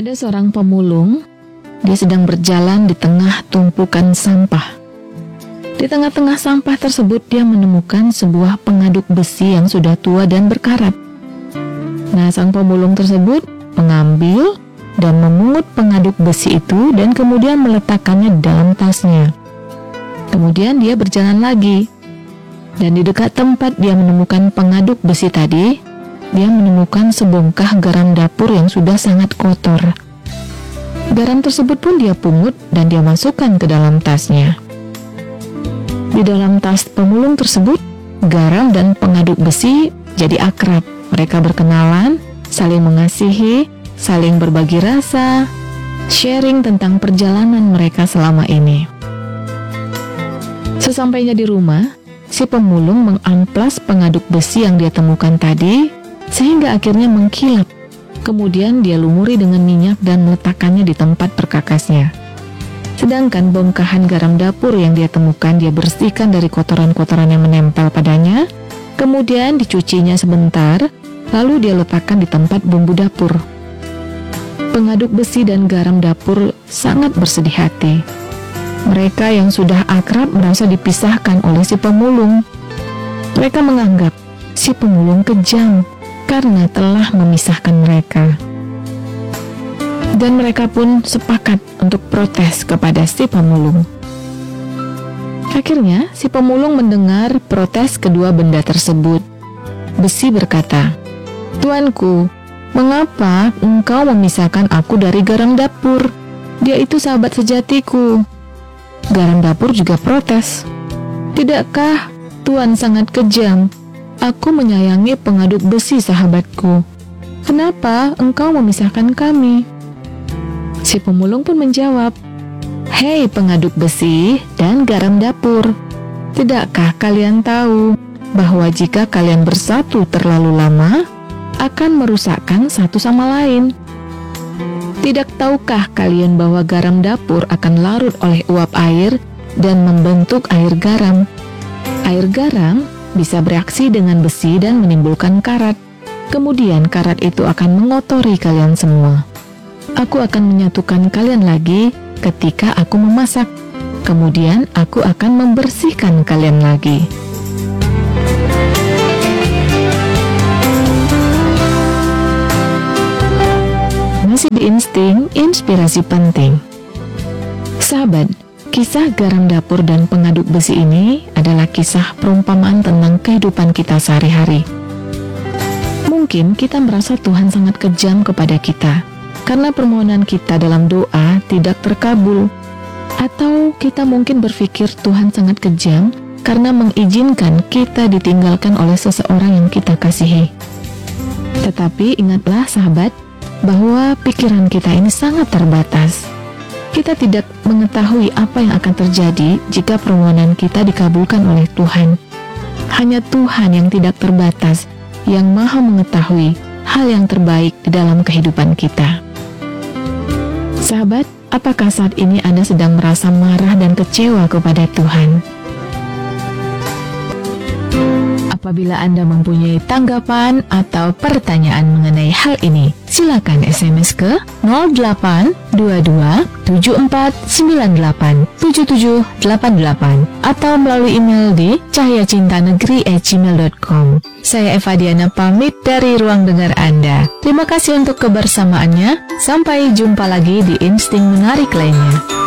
Ada seorang pemulung, dia sedang berjalan di tengah tumpukan sampah. Di tengah-tengah sampah tersebut dia menemukan sebuah pengaduk besi yang sudah tua dan berkarat. Nah, sang pemulung tersebut mengambil dan memungut pengaduk besi itu dan kemudian meletakkannya dalam tasnya. Kemudian dia berjalan lagi. Dan di dekat tempat dia menemukan pengaduk besi tadi, dia menemukan sebongkah garam dapur yang sudah sangat kotor. Garam tersebut pun dia pungut dan dia masukkan ke dalam tasnya. Di dalam tas pemulung tersebut, garam dan pengaduk besi jadi akrab. Mereka berkenalan, saling mengasihi, saling berbagi rasa, sharing tentang perjalanan mereka selama ini. Sesampainya di rumah, si pemulung mengamplas pengaduk besi yang dia temukan tadi, sehingga akhirnya mengkilap. Kemudian dia lumuri dengan minyak dan meletakkannya di tempat perkakasnya. Sedangkan bongkahan garam dapur yang dia temukan, dia bersihkan dari kotoran-kotoran yang menempel padanya, kemudian dicucinya sebentar, lalu dia letakkan di tempat bumbu dapur. Pengaduk besi dan garam dapur sangat bersedih hati. Mereka yang sudah akrab merasa dipisahkan oleh si pemulung. Mereka menganggap si pemulung kejam karena telah memisahkan mereka. Dan mereka pun sepakat untuk protes kepada si pemulung. Akhirnya, si pemulung mendengar protes kedua benda tersebut. Besi berkata, "Tuanku, mengapa engkau memisahkan aku dari garam dapur? Dia itu sahabat sejatiku." Garam dapur juga protes, "Tidakkah Tuan sangat kejam? Aku menyayangi pengaduk besi sahabatku. Kenapa engkau memisahkan kami?" Si pemulung pun menjawab, "Hei pengaduk besi dan garam dapur, tidakkah kalian tahu bahwa jika kalian bersatu terlalu lama, akan merusakkan satu sama lain? Tidak tahukah kalian bahwa garam dapur akan larut oleh uap air dan membentuk air garam? Air garam bisa bereaksi dengan besi dan menimbulkan karat. Kemudian karat itu akan mengotori kalian semua. Aku akan menyatukan kalian lagi ketika aku memasak. Kemudian aku akan membersihkan kalian lagi." Masih di insting, inspirasi penting. Sahabat, kisah garam dapur dan pengaduk besi ini adalah kisah perumpamaan tentang kehidupan kita sehari-hari. Mungkin kita merasa Tuhan sangat kejam kepada kita karena permohonan kita dalam doa tidak terkabul. Atau kita mungkin berpikir Tuhan sangat kejam karena mengizinkan kita ditinggalkan oleh seseorang yang kita kasihi. Tetapi ingatlah sahabat, bahwa pikiran kita ini sangat terbatas. Kita tidak mengetahui apa yang akan terjadi jika permohonan kita dikabulkan oleh Tuhan. Hanya Tuhan yang tidak terbatas, yang maha mengetahui hal yang terbaik di dalam kehidupan kita. Sahabat, apakah saat ini Anda sedang merasa marah dan kecewa kepada Tuhan? Apabila Anda mempunyai tanggapan atau pertanyaan mengenai hal ini, silakan SMS ke 0822-7498-7788 atau melalui email di cahayacintanegeri@gmail.com. Saya Eva Diana pamit dari ruang dengar Anda. Terima kasih untuk kebersamaannya. Sampai jumpa lagi di Insting Menarik lainnya.